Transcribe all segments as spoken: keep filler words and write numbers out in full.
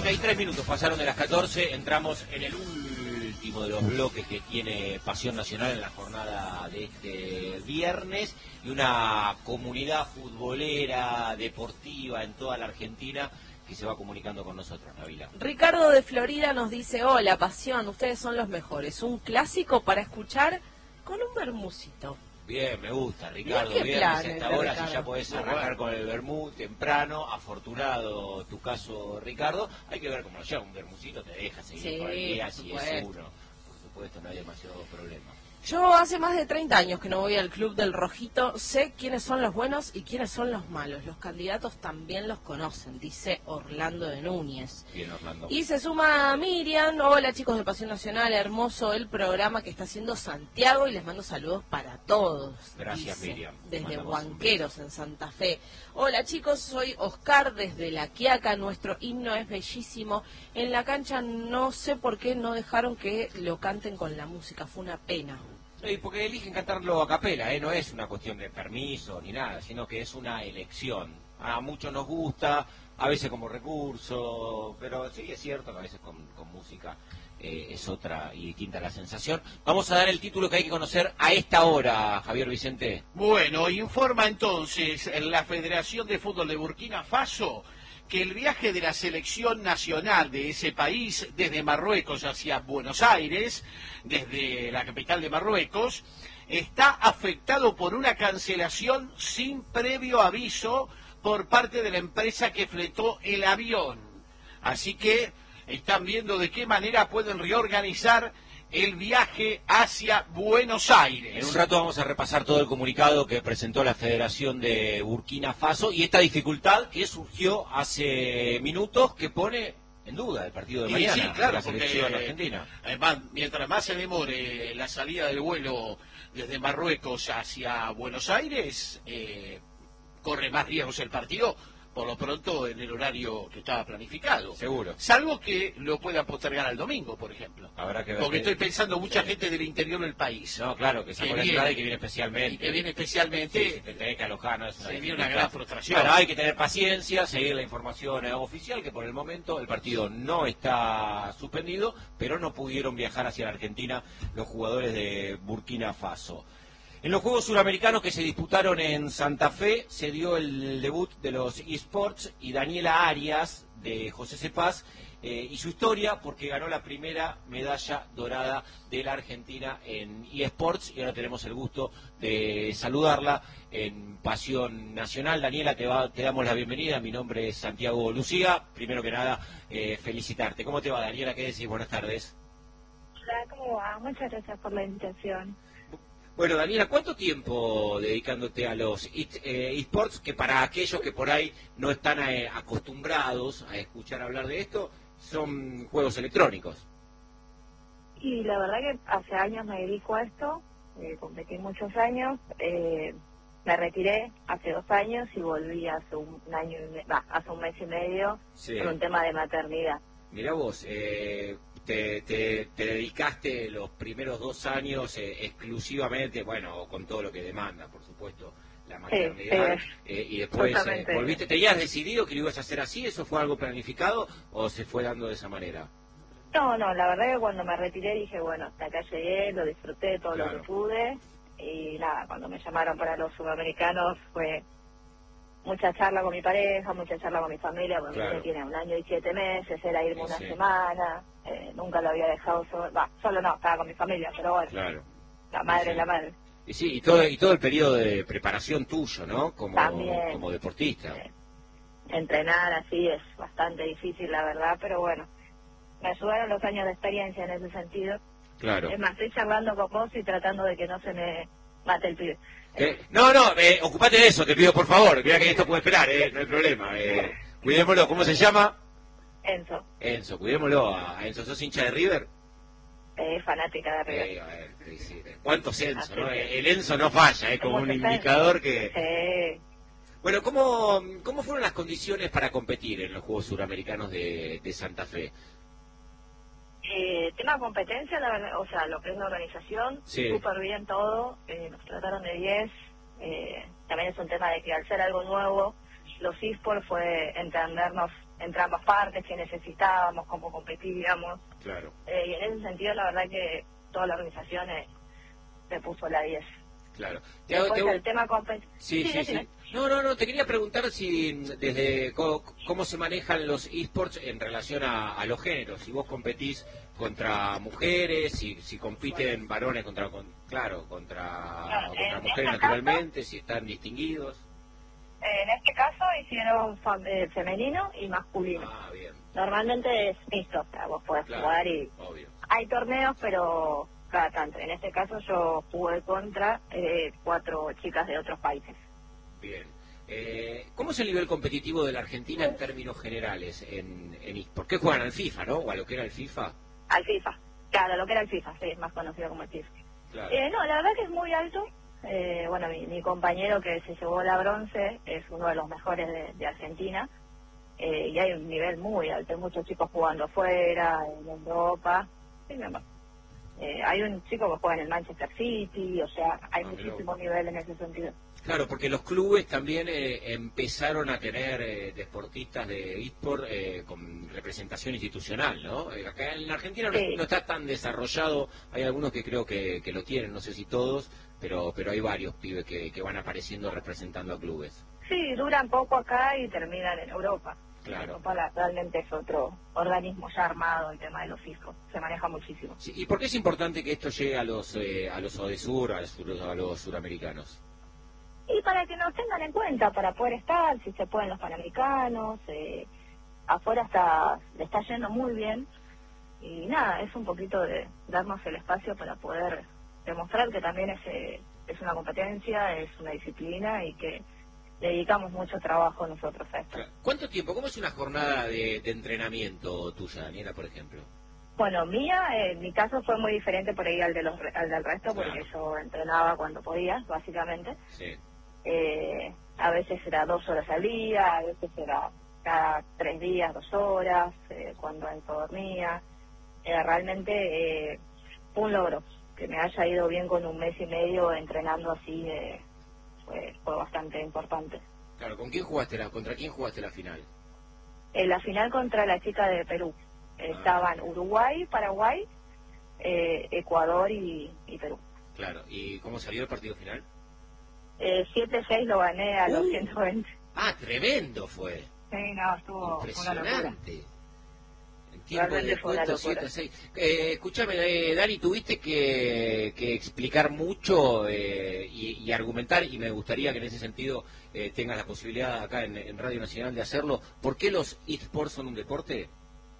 treinta y tres minutos pasaron de las catorce, entramos en el último de los bloques que tiene Pasión Nacional en la jornada de este viernes, y una comunidad futbolera, deportiva en toda la Argentina que se va comunicando con nosotros, Nabila. Ricardo de Florida nos dice: hola, Pasión, ustedes son los mejores, un clásico para escuchar con un bermucito. Bien, me gusta, Ricardo. Bien, a esta hora, si ya podés arrancar con el vermú temprano, afortunado tu caso, Ricardo. Hay que ver cómo lo lleva, un bermucito te deja seguir sí, por el día, si es uno. Por supuesto, no hay demasiado problema. Yo hace más de treinta años que no voy al Club del Rojito, sé quiénes son los buenos y quiénes son los malos. Los candidatos también los conocen, dice Orlando de Núñez. Bien, Orlando. Y se suma Miriam: hola chicos de Pasión Nacional, hermoso el programa que está haciendo Santiago y les mando saludos para todos. Gracias, dice, Miriam. desde Huanqueros, en Santa Fe. Hola chicos, soy Oscar desde La Quiaca, nuestro himno es bellísimo. En la cancha no sé por qué no dejaron que lo canten con la música, fue una pena. Sí, porque eligen cantarlo a capela, ¿eh? No es una cuestión de permiso ni nada, sino que es una elección. A muchos nos gusta, a veces como recurso, pero sí es cierto que a veces con, con música eh, es otra y distinta la sensación. Vamos a dar el título que hay que conocer a esta hora, Javier Vicente. Bueno, informa entonces la Federación de Fútbol de Burkina Faso que el viaje de la selección nacional de ese país desde Marruecos hacia Buenos Aires, desde la capital de Marruecos, está afectado por una cancelación sin previo aviso por parte de la empresa que fletó el avión. Así que están viendo de qué manera pueden reorganizar el viaje hacia Buenos Aires. En un rato vamos a repasar todo el comunicado que presentó la Federación de Burkina Faso y esta dificultad que surgió hace minutos que pone en duda el partido de mañana, sí, claro, de la selección porque, argentina. Además, mientras más se demore la salida del vuelo desde Marruecos hacia Buenos Aires, eh, corre más riesgos el partido, por lo pronto en el horario que estaba planificado. Seguro. Salvo que lo puedan postergar al domingo, por ejemplo. Habrá que ver. Porque que... estoy pensando mucha sí. gente del interior del país. No, claro, que sacó la entrada y que viene especialmente. Y que viene especialmente. Sí, si te tenés que alojar, no es una se viene una gran frustración. Claro, hay que tener paciencia, seguir la información oficial, que por el momento el partido no está suspendido, pero no pudieron viajar hacia la Argentina los jugadores de Burkina Faso. En los Juegos Suramericanos que se disputaron en Santa Fe se dio el debut de los eSports y Daniela Arias de José Cepaz eh, y su historia, porque ganó la primera medalla dorada de la Argentina en eSports y ahora tenemos el gusto de saludarla en Pasión Nacional. Daniela, te, va, te damos la bienvenida, mi nombre es Santiago Lucía. Primero que nada, eh, felicitarte. ¿Cómo te va, Daniela? ¿Qué decís? Buenas tardes. Hola, ¿cómo va? Muchas gracias por la invitación. Bueno, Daniela, ¿cuánto tiempo dedicándote a los eSports, que para aquellos que por ahí no están eh, acostumbrados a escuchar hablar de esto, son juegos electrónicos? Y la verdad que hace años me dedico a esto, eh, competí muchos años, eh, me retiré hace dos años y volví hace un año, y me, bah, hace un mes y medio Sí. por un tema de maternidad. Mirá vos, eh, te, te, te dedicaste los primeros dos años eh, exclusivamente, bueno, con todo lo que demanda, por supuesto, la maternidad, sí, eh, y después eh, volviste. ¿Te habías decidido que lo ibas a hacer así? ¿Eso fue algo planificado o se fue dando de esa manera? No, no, la verdad que cuando me retiré dije, bueno, hasta acá llegué, lo disfruté todo Claro. lo que pude, y nada, cuando me llamaron para los sudamericanos fue mucha charla con mi pareja, mucha charla con mi familia, porque Claro. ella tiene un año y siete meses, era irme Sí, una sí. semana, eh, nunca lo había dejado solo, va, solo no, estaba con mi familia, pero bueno, Claro. la madre Sí. es la madre. Y sí, y todo, y todo el periodo de preparación tuyo, ¿no? Como, También. como deportista. Eh, entrenar así es bastante difícil, la verdad, pero bueno, me ayudaron los años de experiencia en ese sentido. Claro. Es más, estoy charlando con vos y tratando de que no se me mate el pibe. Eh, no, no, eh, ocupate de eso, te pido por favor. Mira que esto puede esperar, eh, no hay problema. Eh, cuidémoslo, ¿cómo se llama? Enzo, Enzo, cuidémoslo a Enzo. ¿Sos hincha de River? eh, fanática de River. Eh, a ver, sí, sí. ¿Cuántos Enzo, Así no? que- El Enzo no falla, es como un Muchos indicador que... Sí. Bueno, ¿cómo, ¿cómo fueron las condiciones para competir en los Juegos Suramericanos de, de Santa Fe? Eh, tema competencia, la verdad, o sea, lo que es la organización, Sí. súper bien todo, eh, nos trataron de diez, eh, también es un tema de que al ser algo nuevo, los eSports fue entendernos entre ambas partes, qué necesitábamos, cómo competíamos. Claro. Eh, y en ese sentido, la verdad que toda la organización eh, se puso la diez. Claro. Te Después, hago- te hago- el tema compet- Sí, sí, decime. sí. No, no, no, te quería preguntar si desde co- cómo se manejan los esports en relación a, a los géneros, si vos competís contra mujeres, si, si compiten varones contra, con- claro, contra, Claro, contra en mujeres este caso- naturalmente, si están distinguidos. Eh, en este caso hicieron fa- eh, femenino y masculino. Ah, bien, Normalmente es mixto, o sea, vos podés claro, jugar y obvio. hay torneos, pero cada tanto. En este caso yo jugué contra eh, cuatro chicas de otros países. Bien. Eh, ¿Cómo es el nivel competitivo de la Argentina en términos generales en, en esports? ¿Qué juegan al FIFA, no? ¿O a lo que era el FIFA? Al FIFA. Claro, lo que era el FIFA, sí, es más conocido como el FIFA. Claro. Eh, no, la verdad que es muy alto. Eh, bueno, mi, mi compañero que se llevó la bronce es uno de los mejores de, de Argentina. Eh, y hay un nivel muy alto. Hay muchos chicos jugando afuera, en Europa. Sí, mi amor. Eh, hay un chico que juega en el Manchester City, o sea, hay Ah, muchísimo mirá. nivel en ese sentido. Claro, porque los clubes también eh, empezaron a tener eh, deportistas de eSport eh, con representación institucional, ¿no? Eh, acá en la Argentina no, Sí. no está tan desarrollado, hay algunos que creo que, que lo tienen, no sé si todos, pero pero hay varios pibes que, que van apareciendo representando a clubes. Sí, duran poco acá y terminan en Europa. Claro. En Europa la- realmente es otro organismo ya armado, el tema de los fiscos. Se maneja muchísimo. Sí, ¿y por qué es importante que esto llegue a los eh, a los ODESUR, a los, sur- a los suramericanos? Y para que nos tengan en cuenta, para poder estar, si se pueden los panamericanos, eh, afuera está, le está yendo muy bien. Y nada, es un poquito de darnos el espacio para poder demostrar que también es, eh, es una competencia, es una disciplina y que le dedicamos mucho trabajo nosotros a esto. ¿Cuánto tiempo? ¿Cómo es una jornada de, de entrenamiento tuya, Daniela, por ejemplo? Bueno, mía, eh, en mi caso fue muy diferente por ahí al, de los, re- al del resto, Claro. porque yo entrenaba cuando podía, básicamente. Sí. Eh, a veces era dos horas al día, a veces era cada tres días, dos horas, eh, cuando Enzo dormía. Eh, realmente eh, fue un logro. Que me haya ido bien con un mes y medio entrenando así eh, fue, fue bastante importante. Claro, ¿con quién jugaste la, contra quién jugaste la final? En la final contra la chica de Perú. Eh, Ah. Estaban Uruguay, Paraguay, eh, Ecuador y, y Perú. Claro, ¿y cómo salió el partido final? Eh, siete seis lo gané a los Uh. ciento veinte. Ah, tremendo fue. Sí, no, estuvo fue una locura. Impresionante. En tiempo de Realmente fue una descuento, locura. siete a seis. Eh, escúchame, eh, Dani, tuviste que, que explicar mucho eh, y, y argumentar, y me gustaría que en ese sentido eh, tengas la posibilidad acá en, en Radio Nacional de hacerlo. ¿Por qué los eSports son un deporte?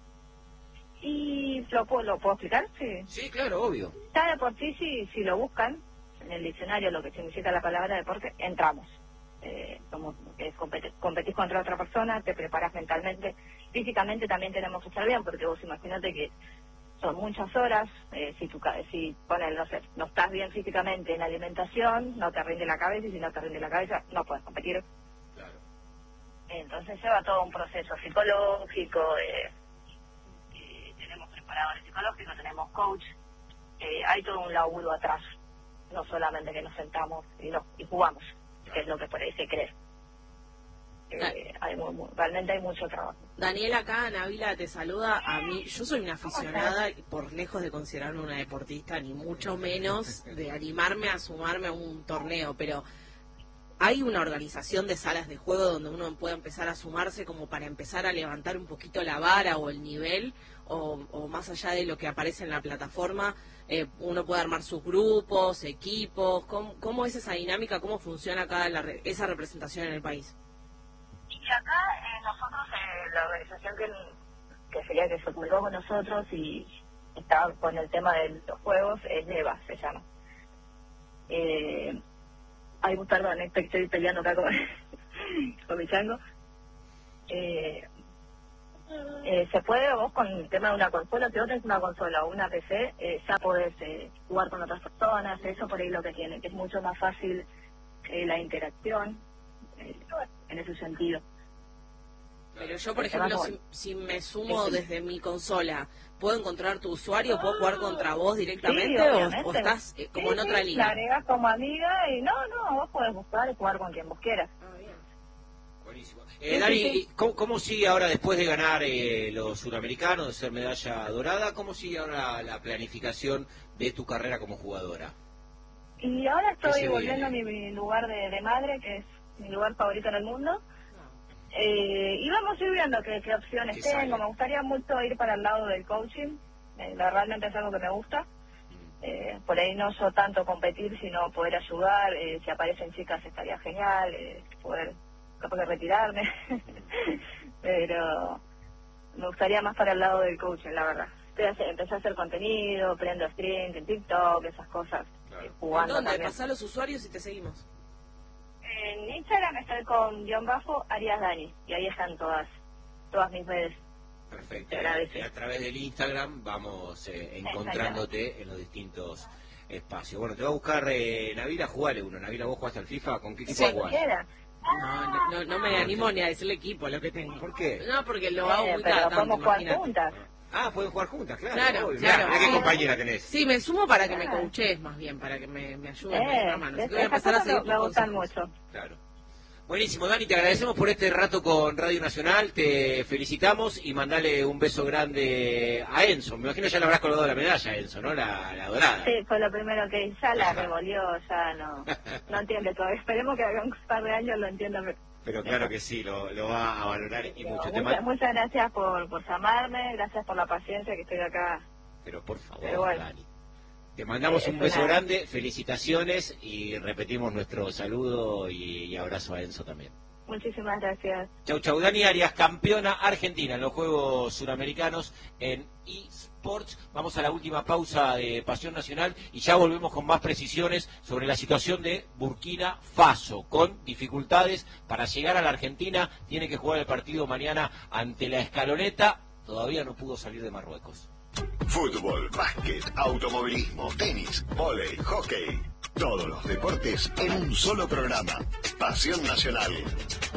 ¿Y lo, puedo- lo puedo explicar? Sí. Sí, claro, obvio. Ya de por sí, si, si lo buscan en el diccionario, lo que significa la palabra deporte, entramos. Eh, somos, es competi- competís contra otra persona, te preparas mentalmente. Físicamente también tenemos que estar bien, porque vos imagínate que son muchas horas. Eh, si tu, ca- si ponen, no sé, no estás bien físicamente en alimentación, no te rinde la cabeza, y si no te rinde la cabeza, no puedes competir. Claro. Entonces lleva todo un proceso psicológico, eh, eh, tenemos preparadores psicológicos, tenemos coach, eh, hay todo un laburo atrás, no solamente que nos sentamos y, no, y jugamos, que es lo que por ahí se cree. Eh, hay mu- mu- realmente hay mucho trabajo. Daniela, acá Nabila te saluda. A mí, yo soy una aficionada, por lejos de considerarme una deportista, ni mucho menos de animarme a sumarme a un torneo, pero ¿hay una organización de salas de juego donde uno pueda empezar a sumarse como para empezar a levantar un poquito la vara o el nivel? O, o más allá de lo que aparece en la plataforma, eh, uno puede armar sus grupos, equipos. ¿Cómo, cómo es esa dinámica? ¿Cómo funciona acá la re- esa representación en el país? Y acá eh, nosotros, eh, la organización que, que sería que se publicó con nosotros y estaba con el tema de los juegos, es NEVA, se llama. Eh, ay, perdón, estoy, estoy peleando acá con, con mi chango. Eh, eh, se puede vos con el tema de una consola, si vos tenés una consola o una P C, eh, ya podés eh, jugar con otras personas, eso por ahí lo que tiene, que es mucho más fácil eh, la interacción, eh, en ese sentido. Pero yo, por ejemplo, si, si me sumo desde mi consola, ¿puedo encontrar tu usuario? ¿Puedo jugar contra vos directamente? Sí, o, obviamente. o estás eh, como Sí, en otra sí, línea? La agregas como amiga y no, no, vos podés buscar y jugar con quien vos quieras. Ah, bien. Buenísimo. Eh, Dani, ¿cómo, ¿cómo sigue ahora después de ganar eh, los suramericanos, de ser medalla dorada? ¿Cómo sigue ahora la planificación de tu carrera como jugadora? Y ahora estoy se volviendo a viene? mi, mi lugar de, de madre, que es mi lugar favorito en el mundo. Eh, y vamos a ir viendo qué, qué opciones ¿Qué tengo. sale? Me gustaría mucho ir para el lado del coaching. Eh, la- realmente es algo que me gusta. Eh, por ahí no yo tanto competir, sino poder ayudar. Eh, si aparecen chicas estaría genial. Eh, poder capaz de retirarme. Pero me gustaría más para el lado del coaching, la verdad. Estoy hace- empecé a hacer contenido, prendo stream en TikTok, esas cosas. Claro. eh, jugando ¿Dónde? también. Pasá los usuarios y te seguimos. En Instagram estoy con guión bajo Arias Dani y ahí están todas todas mis redes. Perfecto. Te agradezco. Y a través del Instagram vamos eh, encontrándote en los distintos espacios. Bueno, te va a buscar eh, Navila, jugale uno. Navila, ¿vos jugaste al FIFA? ¿Con qué equipo Sí. jugás? Quiera. No, no, no, no me animo ni a decirle equipo lo que tengo. ¿Por qué? No, porque lo hago Eh, muy pero cada tanto, podemos jugar imagínate. juntas. Ah, pueden jugar juntas, claro. Claro, obvio. claro. Mirá, mirá qué Sí. compañera tenés. Sí, me sumo para que me Ah. coaches más bien, para que me, me ayudes, me Eh, des una mano. Así que voy a esas empezar a cosas seguir me, me tus gustan consejos. mucho. Claro. Buenísimo, Dani, te agradecemos por este rato con Radio Nacional, te felicitamos y mandale un beso grande a Enzo. Me imagino ya le habrás colgado la medalla a Enzo, ¿no? La, la dorada. Sí, fue lo primero que ya la Ajá. revolvió, ya no no entiende todavía. Esperemos que haga un par de años lo entienda. Pero claro que sí, lo, lo va a valorar y mucho. Te Muchas, man- muchas gracias por, por llamarme, gracias por la paciencia que estoy acá. Pero por favor, Pero bueno. Dani. Te mandamos Eh, un eso beso nada. grande, felicitaciones y repetimos nuestro saludo y, y abrazo a Enzo también. Muchísimas gracias. Chau, chau. Dani Arias, campeona argentina en los Juegos Suramericanos en eSports. Vamos a la última pausa de Pasión Nacional y ya volvemos con más precisiones sobre la situación de Burkina Faso, con dificultades para llegar a la Argentina. Tiene que jugar el partido mañana ante la Escaloneta. Todavía no pudo salir de Marruecos. Fútbol, básquet, automovilismo, tenis, vóley, hockey. Todos los deportes en un solo programa. Pasión Nacional.